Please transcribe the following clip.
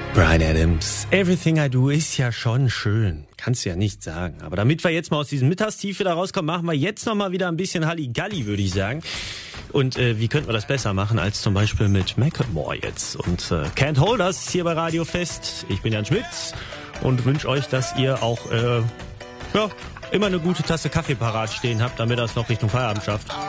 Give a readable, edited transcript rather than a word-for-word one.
Bryan Adams, Everything I Do ist ja schon schön. Kannst du ja nicht sagen. Aber damit wir jetzt mal aus diesem Mittagstief wieder rauskommen, machen wir jetzt noch mal wieder ein bisschen Halligalli, würde ich sagen. Und wie könnten wir das besser machen als zum Beispiel mit Macklemore jetzt? Und Can't Hold Us hier bei Radio Fest. Ich bin Jan Schmitz und wünsche euch, dass ihr auch immer eine gute Tasse Kaffee parat stehen habt, damit ihr es noch Richtung Feierabend schafft.